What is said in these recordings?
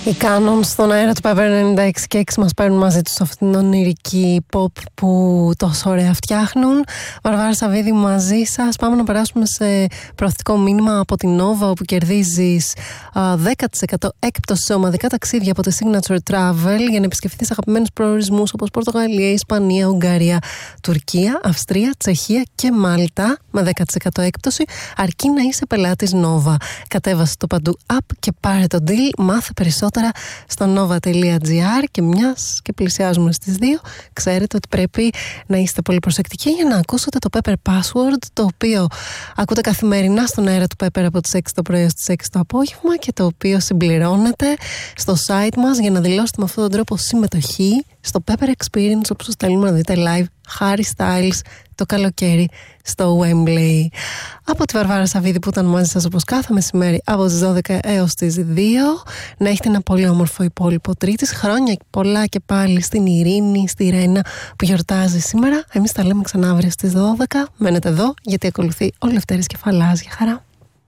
Οι Κάνον στον αέρα του Pepper 96 και 6 μας παίρνουν μαζί τους αυτήν την ονειρική pop που τόσο ωραία φτιάχνουν. Βαρβάρα Σαββίδη μαζί σας. Πάμε να περάσουμε σε προωθητικό μήνυμα από την Nova, όπου κερδίζεις 10% έκπτωση σε ομαδικά ταξίδια από τη Signature Travel για να επισκεφθείς αγαπημένους προορισμούς όπως Πορτογαλία, Ισπανία, Ουγγαρία, Τουρκία, Αυστρία, Τσεχία και Μάλτα με 10% έκπτωση, αρκεί να είσαι πελάτης Nova. Κατέβασε το παντού app και πάρε το deal. Μάθε περισσότερα στο nova.gr και μιας και πλησιάζουμε στις 2, ξέρετε ότι πρέπει να είστε πολύ προσεκτικοί για να ακούσετε το Pepper Password, το οποίο ακούτε καθημερινά στον αέρα του Pepper από τις 6 το πρωί στις 6 το απόγευμα και το οποίο συμπληρώνεται στο site μας για να δηλώσετε με αυτόν τον τρόπο συμμετοχή στο Pepper Experience, όπως σας θέλουμε να δείτε live Harry Styles το καλοκαίρι στο Wembley. Από τη Βαρβάρα Σαββίδη που ήταν μαζί σας όπως κάθε μεσημέρι από τις 12 έως τις 2. Να έχετε ένα πολύ όμορφο υπόλοιπο Τρίτης. Χρόνια πολλά και πάλι στην Ειρήνη, στη Ρένα που γιορτάζει σήμερα. Εμείς τα λέμε ξανά αύριο στις 12. Μένετε εδώ γιατί ακολουθεί ο Λευτέρης Κεφαλάς. Για χαρά.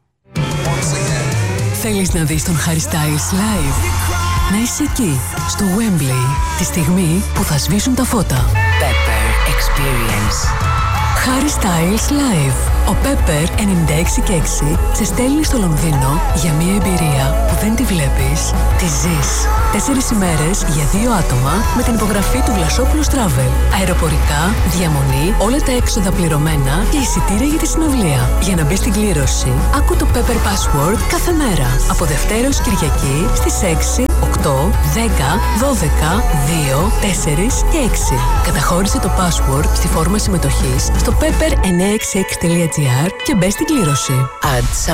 Θέλεις να δεις τον Harry Styles live? Να είσαι εκεί, στο Wembley, τη στιγμή που θα σβήσουν τα φώτα. Pepper Experience. Harry Styles Live. Ο Pepper 96 και 6 σε στέλνει στο Λονδίνο για μια εμπειρία που δεν τη βλέπεις, τη ζεις. 4 ημέρες για 2 άτομα με την υπογραφή του Βλασόπουλος Travel. Αεροπορικά, διαμονή, όλα τα έξοδα πληρωμένα και εισιτήρια για τη συναυλία. Για να μπει στην κλήρωση, άκου το Pepper Password κάθε μέρα. Από Δευτέρα ως Κυριακή στις 6, 8, 10, 12, 2, 4 και 6. Καταχώρησε το password στη φόρμα συμμετοχής στο pepper966.gr και μπες στην κλήρωση. Add some